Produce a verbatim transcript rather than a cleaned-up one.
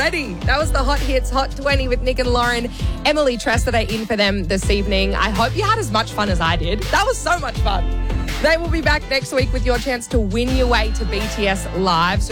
already. That was the Hot Hits Hot twenty with Nick and Lauren. Emily Trestaday in for them this evening. I hope you had as much fun as I did. That was so much fun. They will be back next week with your chance to win your way to B T S Live. So